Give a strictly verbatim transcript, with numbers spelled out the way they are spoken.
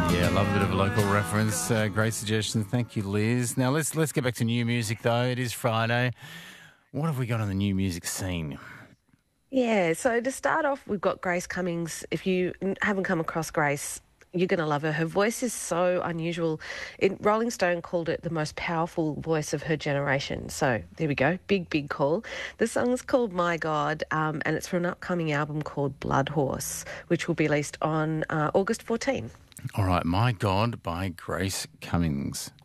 Yeah, I love a bit of a local reference. Uh, great suggestion. Thank you, Liz. Now let's let's get back to new music though. It is Friday. What have we got on the new music scene? Yeah, so to start off, we've got Grace Cummings. If you n- haven't come across Grace, you're going to love her. Her voice is so unusual. It, Rolling Stone called it the most powerful voice of her generation. So there we go. Big, big call. The song's called My God, um, and it's from an upcoming album called Blood Horse, which will be released on uh, August fourteenth. All right, My God by Grace Cummings.